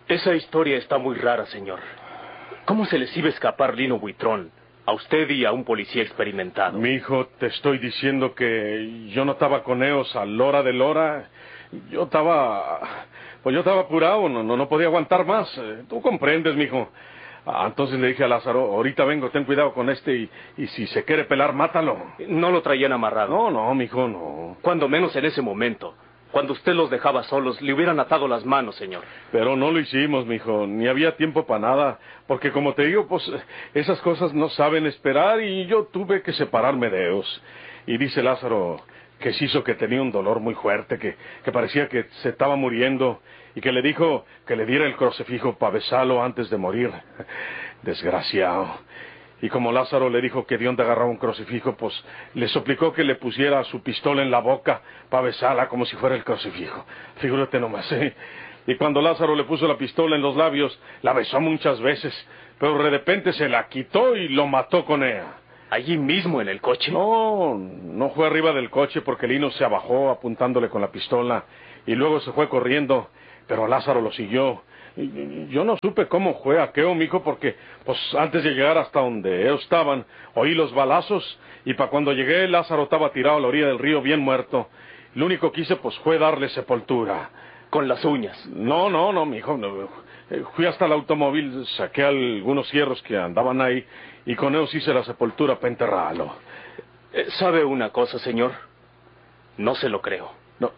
Esa historia está muy rara, señor. ¿Cómo se les iba a escapar Lino Buitrón a usted y a un policía experimentado? Mi hijo, te estoy diciendo que yo no estaba con ellos a la hora de la hora. Yo estaba apurado, no podía aguantar más. Tú comprendes, mijo. Entonces le dije a Lázaro, ahorita vengo, ten cuidado con este y si se quiere pelar, mátalo. ¿No lo traían amarrado? No, mijo, no. Cuando menos en ese momento. Cuando usted los dejaba solos, le hubieran atado las manos, señor. Pero no lo hicimos, mijo, ni había tiempo para nada, porque como te digo, pues esas cosas no saben esperar y yo tuve que separarme de ellos. Y dice Lázaro que se hizo que tenía un dolor muy fuerte, que parecía que se estaba muriendo y que le dijo que le diera el crucifijo para besarlo antes de morir. Desgraciado. Y como Lázaro le dijo que de dónde agarraba un crucifijo, pues le suplicó que le pusiera su pistola en la boca para besarla como si fuera el crucifijo. Figúrate nomás, ¿eh? Y cuando Lázaro le puso la pistola en los labios, la besó muchas veces, pero de repente se la quitó y lo mató con ella. ¿Allí mismo en el coche? No fue arriba del coche porque Lino se abajó apuntándole con la pistola y luego se fue corriendo, pero Lázaro lo siguió. Yo no supe cómo fue aquello, mijo, porque pues antes de llegar hasta donde ellos estaban, oí los balazos y para cuando llegué Lázaro estaba tirado a la orilla del río bien muerto. Lo único que hice pues fue darle sepultura. ¿Con las uñas? No, mijo. No. Fui hasta el automóvil, saqué algunos hierros que andaban ahí y con ellos hice la sepultura para enterrarlo. ¿Sabe una cosa, señor? No se lo creo.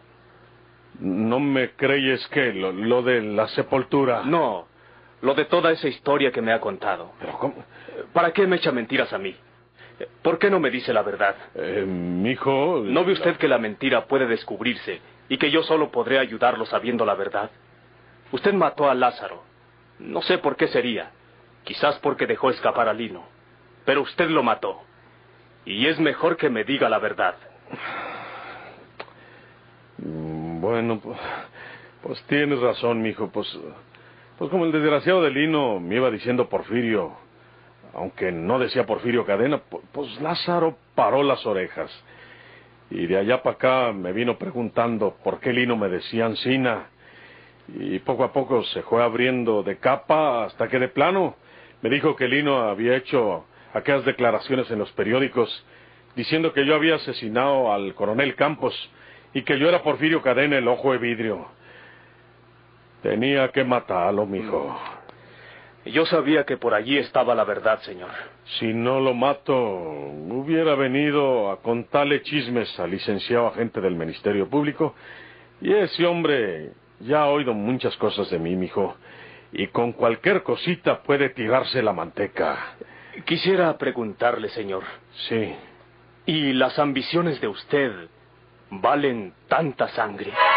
¿No me creyes que lo de la sepultura? No, lo de toda esa historia que me ha contado. ¿Pero cómo? ¿Para qué me echa mentiras a mí? ¿Por qué no me dice la verdad? Mijo... ¿No ve usted que la mentira puede descubrirse y que yo solo podré ayudarlo sabiendo la verdad? Usted mató a Lázaro. No sé por qué sería. Quizás porque dejó escapar a Lino. Pero usted lo mató. Y es mejor que me diga la verdad. Bueno, pues tienes razón, mijo. Pues como el desgraciado de Lino me iba diciendo Porfirio, aunque no decía Porfirio Cadena, pues Lázaro paró las orejas. Y de allá para acá me vino preguntando por qué Lino me decía Ancina. Y poco a poco se fue abriendo de capa hasta que de plano me dijo que Lino había hecho aquellas declaraciones en los periódicos diciendo que yo había asesinado al coronel Campos y que yo era Porfirio Cadena, el ojo de vidrio. Tenía que matarlo, mijo. Yo sabía que por allí estaba la verdad, señor. Si no lo mato, hubiera venido a contarle chismes al licenciado agente del Ministerio Público. Y ese hombre ya ha oído muchas cosas de mí, mijo. Y con cualquier cosita puede tirarse la manteca. Quisiera preguntarle, señor. Sí. ¿Y las ambiciones de usted valen tanta sangre?